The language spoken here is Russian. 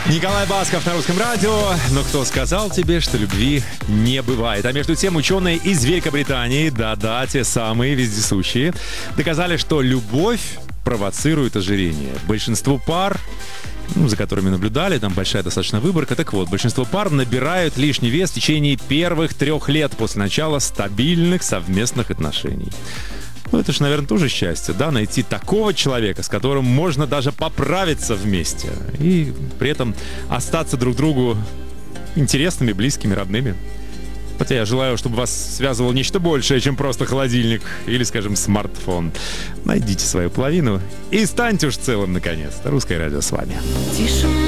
Николай Басков на Русском радио. Но кто сказал тебе, что любви не бывает? А между тем ученые из Великобритании, да-да, те самые вездесущие, доказали, что любовь провоцирует ожирение. Большинство пар, за которыми наблюдали, там большая достаточно выборка. Так вот, большинство пар набирают лишний вес в течение первых 3 лет после начала стабильных совместных отношений. Ну, это же, наверное, тоже счастье, да, найти такого человека, с которым можно даже поправиться вместе и при этом остаться друг другу интересными, близкими, родными. Хотя я желаю, чтобы вас связывало нечто большее, чем просто холодильник или, скажем, смартфон. Найдите свою половину и станьте уж целым, наконец-то. Русское радио с вами.